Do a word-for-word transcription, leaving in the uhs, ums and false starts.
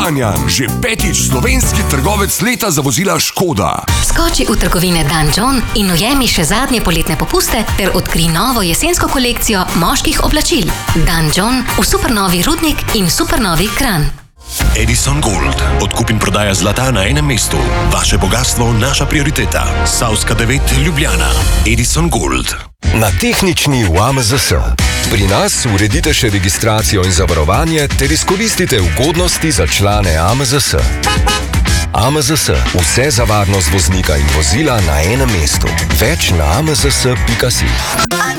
Kranjan, že petič slovenski trgovec leta za vozila Škoda. Skoči v trgovine Dan John in ujemi še zadnje poletne popuste ter odkri novo jesensko kolekcijo moških oblačil. Dan John v supernovi Rudnik in supernovi Kranj. Edison Gold. Odkup in prodaja zlata na enem mestu. Vaše bogatstvo, naša prioriteta. Savska devet, Ljubljana. Edison Gold. Na tehnični v A M Z S. Pri nas uredite še registracijo in zavarovanje ter izkoristite ugodnosti za člane A M Z S. A M Z S. Vse za varnost voznika in vozila na enem mestu. Več na a m z s pika si.